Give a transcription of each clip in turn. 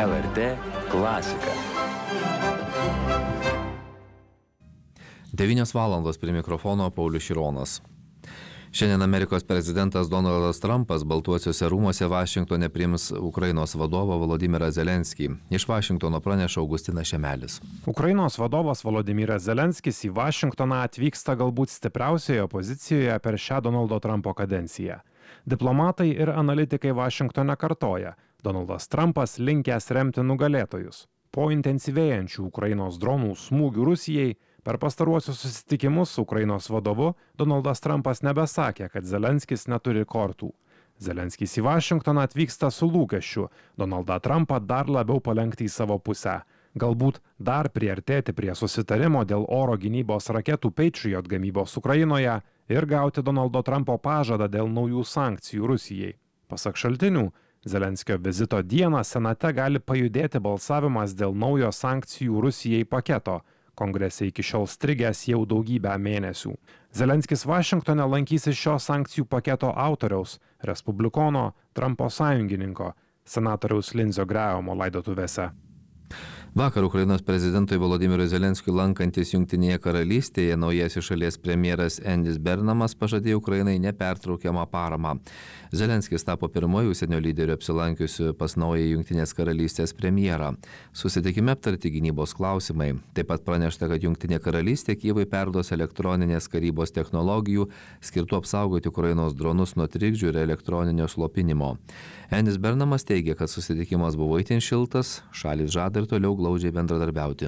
LRT klasika. 9 valandos prie mikrofono Paulius Šironas. Šiandien Amerikos prezidentas Donaldas Trumpas Baltuosiuose rūmuose Vašingtone priims Ukrainos vadovą Volodymyrą Zelenskį. Iš Vašingtono praneša Augustinas Šemelis. Ukrainos vadovas Volodymyras Zelenskis į Vašingtoną atvyksta galbūt stipriausioje pozicijoje per šią Donaldo Trumpo kadenciją. Diplomatai ir analitikai Vašingtone kartoja, Donaldas Trumpas linkęs remti nugalėtojus. Po intensyvėjančių Ukrainos dronų smūgių Rusijai, per pastaruosius susitikimus su Ukrainos vadovu Donaldas Trumpas nebesakė, kad Zelenskis neturi kortų. Zelenskis į Vašingtoną atvyksta su lūkesčiu Donaldą Trumpą dar labiau palenkti į savo pusę. Galbūt dar priartėti prie susitarimo dėl oro gynybos raketų Patriot gamybos Ukrainoje ir gauti Donaldo Trumpo pažadą dėl naujų sankcijų Rusijai. Pasak šaltinių, Zelenskio vizito dieną Senate gali pajudėti balsavimas dėl naujo sankcijų Rusijai paketo, kongrese iki šiol strigęs jau daugybę mėnesių. Zelenskis Vašingtone lankysis šio sankcijų paketo autoriaus, respublikono Trumpo sąjungininko, senatoriaus Lindsey Grahamo laidotuvėse. Vakar Ukrainos prezidentui Volodymyrui Zelenskiui lankantis Jungtinėje karalystėje, naujasis šalies premjeras Endis Bernamas pažadėjo Ukrainai nepertraukiamą paramą. Zelenskis tapo pirmoju užsienio lyderiu apsilankiusiu pas naują Jungtinės karalystės premjerą. Susitikime aptarti gynybos klausimai. Taip pat pranešta, kad Jungtinė karalystė Kyjivui perduos elektroninės karybos technologijų, skirtų apsaugoti Ukrainos dronus nuo trikdžių ir elektroninio slopinimo. Endis Bernamas teigia, kad susitikimas buvo itin šiltas, šalys žada ir toliau glaudžiai bendradarbiauti.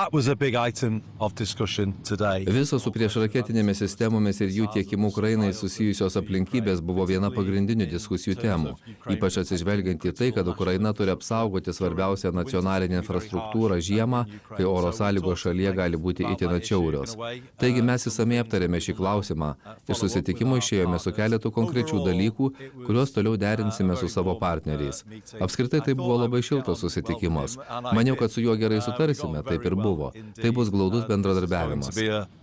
Visos su priešraketinėmis sistemomis ir jų tiekimu Ukrainai susijusios aplinkybės buvo viena pagrindinių diskusijų temų, ypač atsižvelgiant į tai, kad Ukraina turi apsaugoti svarbiausią nacionalinę infrastruktūrą žiemą, kai oro sąlygos šalyje gali būti itin atšiaurios. Taigi mes išsamiai aptarėme šį klausimą. Iš susitikimo išėjome su keletu konkrečių dalykų, kuriuos toliau derinsime su savo partneriais. Apskritai tai buvo labai šiltas susitikimas. Maniau, kad su juo gerai sutarsime, taip ir buvo. Tai bus glaudus bendradarbiavimas.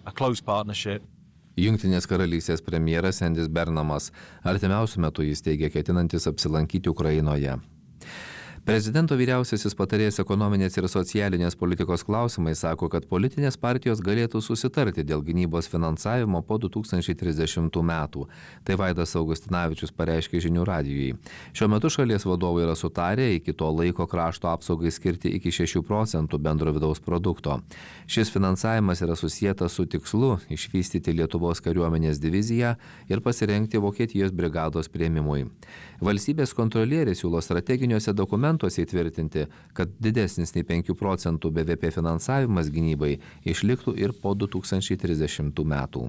Jungtinės karalystės premjeras Endis Bernamas. Artimiausiu metu jis teigia ketinantis apsilankyti Ukrainoje. Prezidento vyriausiasis patarėjas ekonominės ir socialinės politikos klausimai sako, kad politinės partijos galėtų susitarti dėl gynybos finansavimo po 2030 metų. Tai Vaidas Augustinavičius pareiškė Žinių radijui. Šiuo metu šalies vadovai yra sutarę iki to laiko krašto apsaugai skirti iki 6% bendro vidaus produkto. Šis finansavimas yra susietas su tikslu išvystyti Lietuvos kariuomenės diviziją ir pasirengti Vokietijos brigados priėmimui. Valstybės kontrolierė siūlo strateginiuose dokumentuose įtvirtinti, kad didesnis nei 5% BVP finansavimas gynybai išliktų ir po 2030 metų.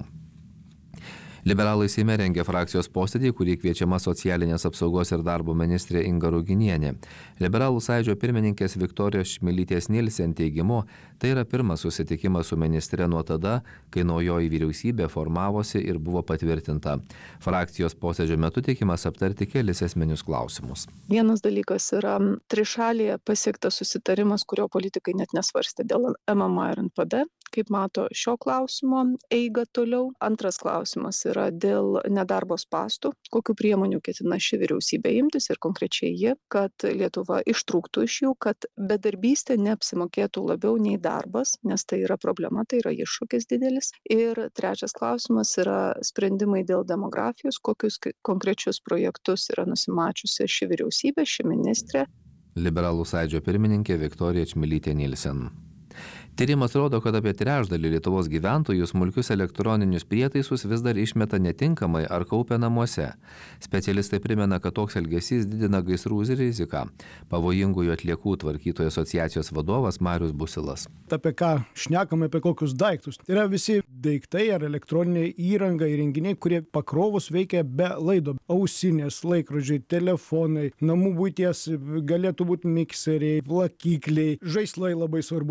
Liberalai Seime rengia frakcijos posėdį, kurį kviečiama socialinės apsaugos ir darbo ministrė Inga Ruginienė. Liberalų sąjūdžio pirmininkės Viktorijos Čmilytės Nilsen teigimu, tai yra pirmas susitikimas su ministre nuo tada, kai naujoji vyriausybė formavosi ir buvo patvirtinta. Frakcijos posėdžio metu tikimas aptarti kelis esminius klausimus. Vienas dalykas yra trišalėje pasiektas susitarimas, kurio politikai net nesvarstė dėl MMA ir NPD. Kaip mato šio klausimo eigą toliau. Antras klausimas yra dėl nedarbo spąstų, kokių priemonių ketina ši vyriausybė imtis ir konkrečiai ji, kad Lietuva ištrūktų iš jų, kad bedarbystė neapsimokėtų labiau nei darbas, nes tai yra problema, tai yra iššūkis didelis. Ir trečias klausimas yra sprendimai dėl demografijos, kokius konkrečius projektus yra nusimačiusi ši vyriausybė, ši ministrė. Liberalų sąjūdžio pirmininkė Viktorija Čmilytė Nilsen. Tyrimas rodo, kad apie trečdalį Lietuvos gyventojų smulkius elektroninius prietaisus vis dar išmeta netinkamai ar kaupia namuose. Specialistai primena, kad toks elgesys didina gaisrų riziką. Pavojingųjų atliekų tvarkytojų asociacijos vadovas Marius Busilas. Apie ką šnekame, apie kokius daiktus. Tai yra visi daiktai ar elektroniniai įranga, įrenginiai, kurie pakrovus veikia be laido. Ausinės, laikrodžiai, telefonai, namų buities galėtų būti mikseriai, plakikliai, žaislai labai svarbu.